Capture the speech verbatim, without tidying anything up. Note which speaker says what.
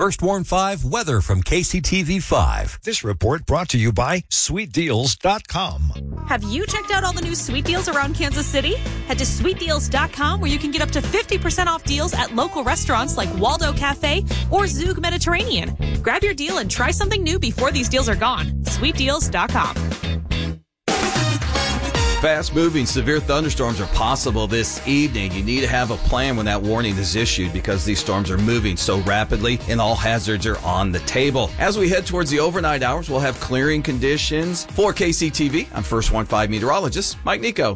Speaker 1: First Warn five weather from K C T V five.
Speaker 2: This report brought to you by sweet deals dot com.
Speaker 3: Have you checked out all the new sweet deals around Kansas City? Head to sweet deals dot com where you can get up to fifty percent off deals at local restaurants like Waldo Cafe or Zug Mediterranean. Grab your deal and try something new before these deals are gone. sweet deals dot com.
Speaker 4: Fast-moving, severe thunderstorms are possible this evening. You need to have a plan when that warning is issued because these storms are moving so rapidly and all hazards are on the table. As we head towards the overnight hours, we'll have clearing conditions. For K C T V, I'm First Warn five meteorologist Mike Nico.